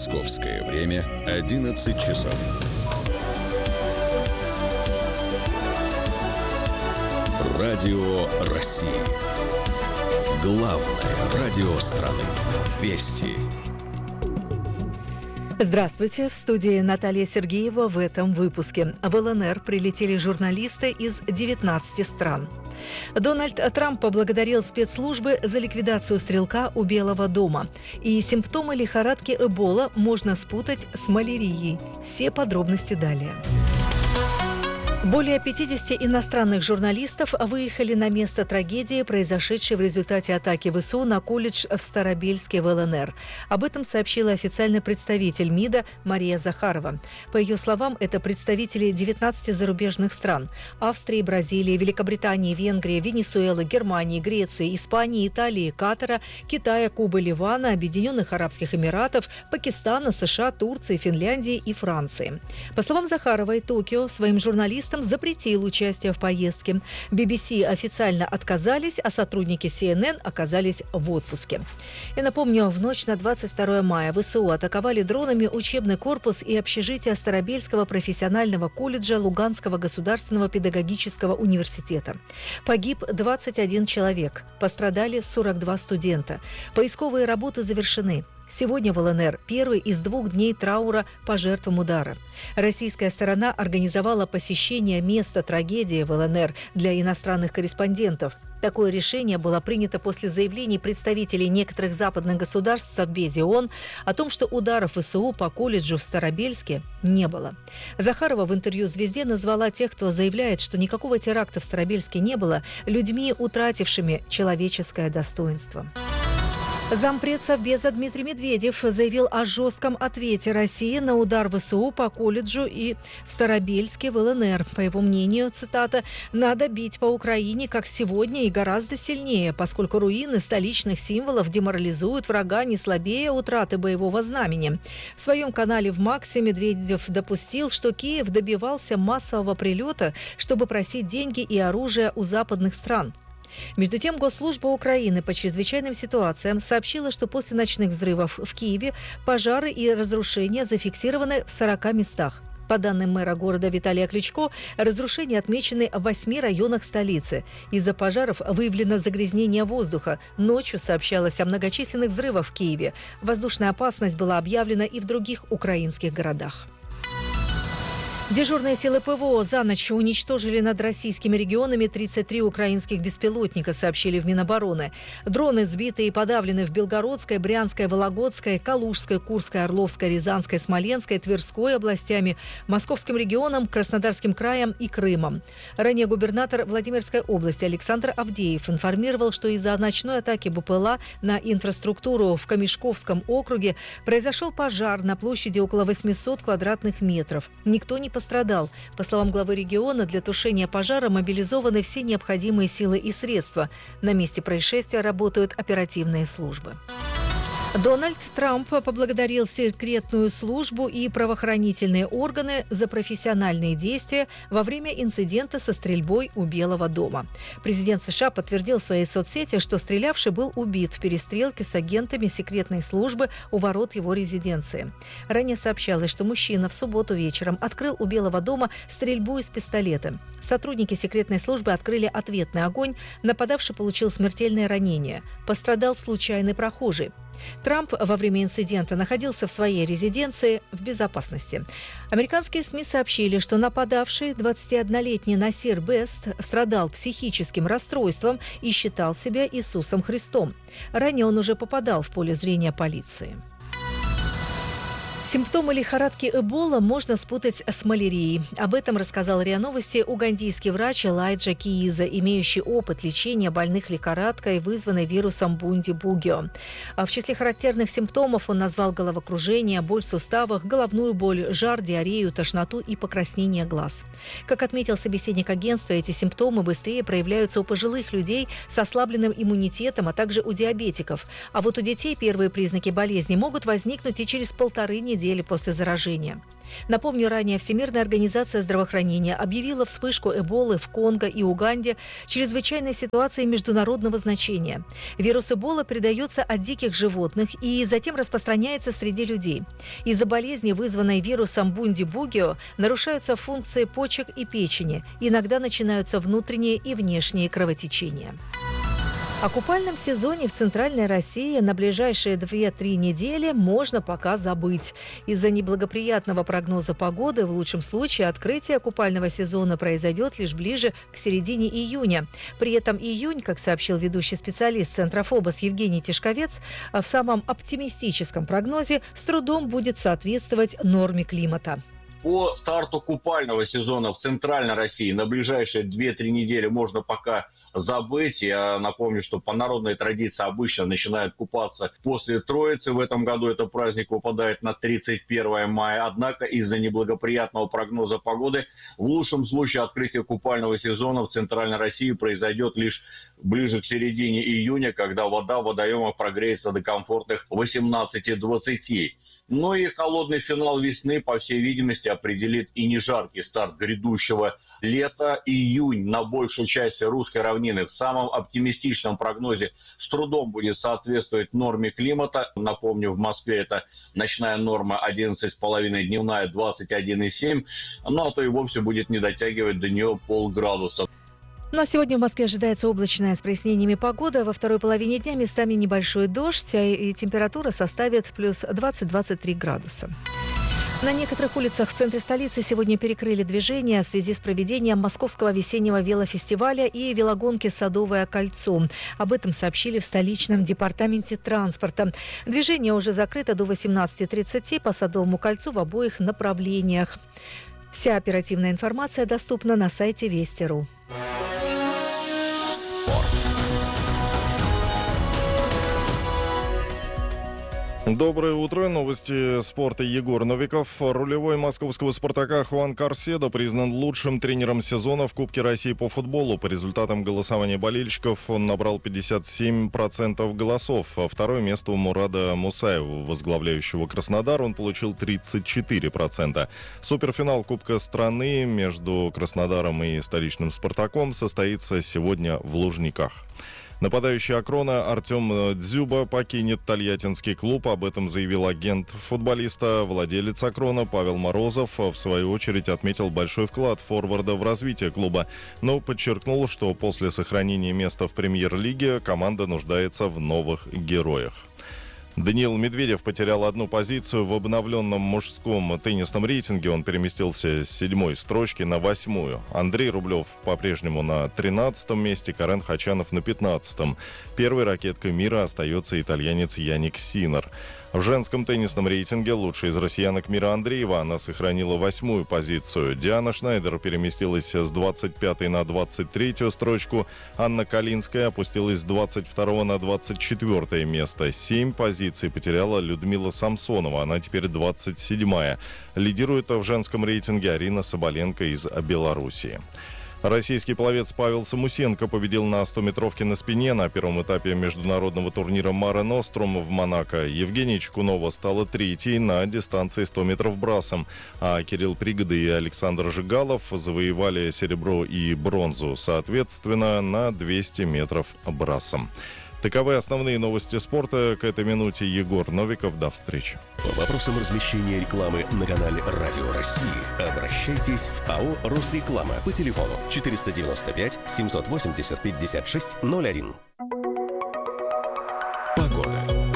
Московское время 11 часов. Радио России. Главное радио страны. Вести. Здравствуйте, в студии Наталья Сергеева. В этом выпуске. В ЛНР прилетели журналисты из 19 стран. Дональд Трамп поблагодарил спецслужбы за ликвидацию стрелка у Белого дома. И симптомы лихорадки Эбола можно спутать с малярией. Все подробности далее. Более 50 иностранных журналистов выехали на место трагедии, произошедшей в результате атаки ВСУ на колледж в Старобельске в ЛНР. Об этом сообщила официальный представитель МИДа Мария Захарова. По ее словам, это представители 19 зарубежных стран – Австрии, Бразилии, Великобритании, Венгрии, Венесуэлы, Германии, Греции, Испании, Италии, Катара, Китая, Кубы, Ливана, Объединенных Арабских Эмиратов, Пакистана, США, Турции, Финляндии и Франции. По словам Захаровой, Токио своим журналистам запретил участие в поездке. BBC официально отказались, а сотрудники CNN оказались в отпуске. И напомню, в ночь на 22 мая ВСУ атаковали дронами учебный корпус и общежитие Старобельского профессионального колледжа Луганского государственного педагогического университета. Погиб 21 человек, пострадали 42 студента. Поисковые работы завершены. Сегодня в ЛНР первый из 2 дней траура по жертвам удара. Российская сторона организовала посещение места трагедии в ЛНР для иностранных корреспондентов. Такое решение было принято после заявлений представителей некоторых западных государств в Совбезе ООН о том, что ударов ВСУ по колледжу в Старобельске не было. Захарова в интервью «Звезде» назвала тех, кто заявляет, что никакого теракта в Старобельске не было, людьми, утратившими человеческое достоинство. Зампред Совбеза Дмитрий Медведев заявил о жестком ответе России на удар ВСУ по колледжу и в Старобельске в ЛНР. По его мнению, цитата, «надо бить по Украине, как сегодня, и гораздо сильнее, поскольку руины столичных символов деморализуют врага не слабее утраты боевого знамени». В своем канале в Максе Медведев допустил, что Киев добивался массового прилета, чтобы просить деньги и оружие у западных стран. Между тем, Госслужба Украины по чрезвычайным ситуациям сообщила, что после ночных взрывов в Киеве пожары и разрушения зафиксированы в 40 местах. По данным мэра города Виталия Кличко, разрушения отмечены в 8 районах столицы. Из-за пожаров выявлено загрязнение воздуха. Ночью сообщалось о многочисленных взрывах в Киеве. Воздушная опасность была объявлена и в других украинских городах. Дежурные силы ПВО за ночь уничтожили над российскими регионами 33 украинских беспилотника, сообщили в Минобороны. Дроны сбиты и подавлены в Белгородской, Брянской, Вологодской, Калужской, Курской, Орловской, Рязанской, Смоленской, Тверской областями, Московским регионом, Краснодарским краем и Крымом. Ранее губернатор Владимирской области Александр Авдеев информировал, что из-за ночной атаки БПЛА на инфраструктуру в Камешковском округе произошел пожар на площади около 800 квадратных метров. Никто не пострадал. По словам главы региона, для тушения пожара мобилизованы все необходимые силы и средства. На месте происшествия работают оперативные службы. Дональд Трамп поблагодарил секретную службу и правоохранительные органы за профессиональные действия во время инцидента со стрельбой у Белого дома. Президент США подтвердил в своей соцсети, что стрелявший был убит в перестрелке с агентами секретной службы у ворот его резиденции. Ранее сообщалось, что мужчина в субботу вечером открыл у Белого дома стрельбу из пистолета. Сотрудники секретной службы открыли ответный огонь, нападавший получил смертельное ранение. Пострадал случайный прохожий. Трамп во время инцидента находился в своей резиденции в безопасности. Американские СМИ сообщили, что нападавший 21-летний Насир Бест страдал психическим расстройством и считал себя Иисусом Христом. Ранее он уже попадал в поле зрения полиции. Симптомы лихорадки Эбола можно спутать с малярией. Об этом рассказал РИА Новости угандийский врач Элайджа Кииза, имеющий опыт лечения больных лихорадкой, вызванной вирусом Бунди-Бугио. В числе характерных симптомов он назвал головокружение, боль в суставах, головную боль, жар, диарею, тошноту и покраснение глаз. Как отметил собеседник агентства, эти симптомы быстрее проявляются у пожилых людей с ослабленным иммунитетом, а также у диабетиков. А вот у детей первые признаки болезни могут возникнуть и через 1,5 недели недели после заражения. Напомню, ранее Всемирная организация здравоохранения объявила вспышку Эболы в Конго и Уганде чрезвычайной ситуацией международного значения. Вирус Эбола передается от диких животных и затем распространяется среди людей. Из-за болезни, вызванной вирусом Бунди-Бугио, нарушаются функции почек и печени. Иногда начинаются внутренние и внешние кровотечения. О купальном сезоне в Центральной России на ближайшие 2-3 недели можно пока забыть. Из-за неблагоприятного прогноза погоды в лучшем случае открытие купального сезона произойдет лишь ближе к середине июня. При этом июнь, как сообщил ведущий специалист Центра ФОБОС Евгений Тишковец, в самом оптимистическом прогнозе с трудом будет соответствовать норме климата. По старту купального сезона в Центральной России на ближайшие 2-3 недели можно пока забыть. Я напомню, что по народной традиции обычно начинают купаться после Троицы. В этом году этот праздник выпадает на 31 мая. Однако из-за неблагоприятного прогноза погоды в лучшем случае открытие купального сезона в Центральной России произойдет лишь ближе к середине июня, когда вода в водоемах прогреется до комфортных 18-20. Ну и холодный финал весны, по всей видимости, определит и не жаркий старт грядущего лета. Июнь на большей части русской равнины в самом оптимистичном прогнозе с трудом будет соответствовать норме климата. Напомню, в Москве это ночная норма 11,5, дневная 21,7. Ну а то и вовсе будет не дотягивать до нее полградуса. Ну а сегодня в Москве ожидается облачная с прояснениями погода. Во второй половине дня местами небольшой дождь, и температура составит плюс 20-23 градуса. На некоторых улицах в центре столицы сегодня перекрыли движение в связи с проведением Московского весеннего велофестиваля и велогонки «Садовое кольцо». Об этом сообщили в столичном департаменте транспорта. Движение уже закрыто до 18:30 по Садовому кольцу в обоих направлениях. Вся оперативная информация доступна на сайте Вести.ру. Спорт. Доброе утро. Новости спорта. Егор Новиков. Рулевой московского «Спартака» Хуан Карседо признан лучшим тренером сезона в Кубке России по футболу. По результатам голосования болельщиков он набрал 57% голосов. Второе место у Мурада Мусаева, возглавляющего Краснодар, он получил 34%. Суперфинал Кубка страны между Краснодаром и столичным «Спартаком» состоится сегодня в Лужниках. Нападающий Акрона Артем Дзюба покинет тольяттинский клуб. Об этом заявил агент футболиста. Владелец Акрона Павел Морозов, в свою очередь, отметил большой вклад форварда в развитие клуба, но подчеркнул, что после сохранения места в премьер-лиге команда нуждается в новых героях. Даниил Медведев потерял одну позицию в обновленном мужском теннисном рейтинге. Он переместился с 7-й строчки на 8-ю. Андрей Рублев по-прежнему на 13-м месте, Карен Хачанов на 15-м. Первой ракеткой мира остается итальянец Яник Синер. В женском теннисном рейтинге лучшая из россиянок Мира Андреева. Она сохранила 8-ю позицию. Диана Шнайдер переместилась с 25-й на 23-ю строчку. Анна Калинская опустилась с 22-го на 24-е место. 7 позиций потеряла Людмила Самсонова. Она теперь 27-я. Лидирует в женском рейтинге Арина Соболенко из Белоруссии. Российский пловец Павел Самусенко победил на 100-метровке на спине на первом этапе международного турнира Маре Нострум в Монако. Евгения Чекунова стала третьей на дистанции 100 метров брасом, а Кирилл Пригода и Александр Жигалов завоевали серебро и бронзу, соответственно, на 200 метров брасом. Таковы основные новости спорта. К этой минуте Егор Новиков. До встречи. По вопросам размещения рекламы на канале «Радио России» обращайтесь в АО «Росреклама» по телефону 495 780 56 01. Погода.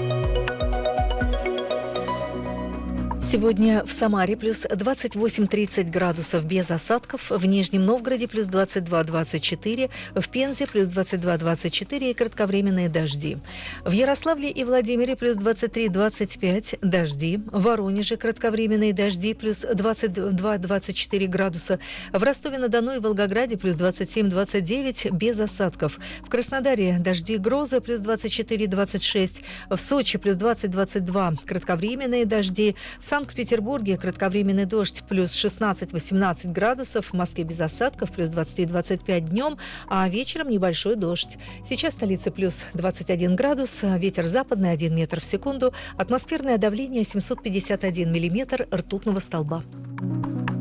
Сегодня в Самаре плюс 28-30 градусов без осадков, в Нижнем Новгороде плюс 22-24, в Пензе плюс 22-24 и кратковременные дожди. В Ярославле и Владимире плюс 23-25 дожди, в Воронеже кратковременные дожди плюс 22-24 градуса, в Ростове-на-Дону и Волгограде плюс 27-29 без осадков, в Краснодаре дожди и грозы плюс 24-26, в Сочи плюс 20-22 кратковременные дожди, в Санкт-Петербурге кратковременный дождь плюс 16-18 градусов, в Москве без осадков плюс 23-25 днем, а вечером небольшой дождь. Сейчас в столице плюс 21 градус, ветер западный 1 метр в секунду, атмосферное давление 751 миллиметр ртутного столба.